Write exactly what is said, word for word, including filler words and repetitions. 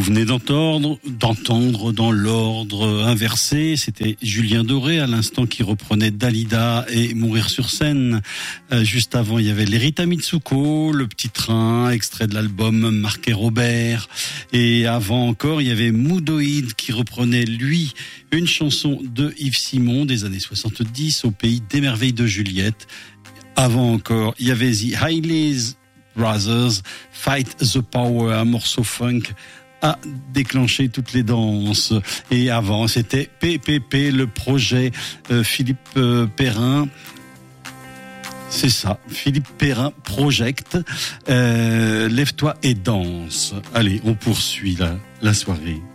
venez d'entendre, d'entendre dans l'ordre inversé, c'était Julien Doré à l'instant qui reprenait Dalida et Mourir sur scène. Euh, juste avant, il y avait l'Erita Mitsuko, Le Petit Train, extrait de l'album Marc et Robert. Et avant encore, il y avait Moudoïd qui reprenait, lui, une chanson de Yves Simon des années soixante-dix, Au pays des merveilles de Juliette. Avant encore, il y avait The Hailey's Brothers, Fight the Power, un morceau funk a déclenché toutes les danses. Et avant, c'était P P P, le projet euh, Philippe euh, Perrin. C'est ça, Philippe Perrin Project. Euh, Lève-toi et danse. Allez, on poursuit la, la soirée.